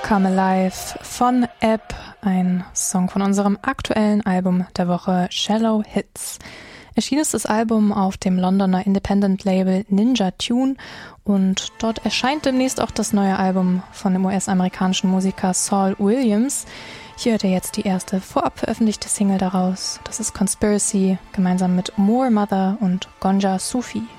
Come Alive von Ebb, ein Song von unserem aktuellen Album der Woche Shallow Hits. Erschienen ist das Album auf dem Londoner Independent-Label Ninja Tune und dort erscheint demnächst auch das neue Album von dem US-amerikanischen Musiker Saul Williams. Hier hört ihr jetzt die erste vorab veröffentlichte Single daraus. Das ist Conspiracy, gemeinsam mit Moor Mother und Gonja Sufi.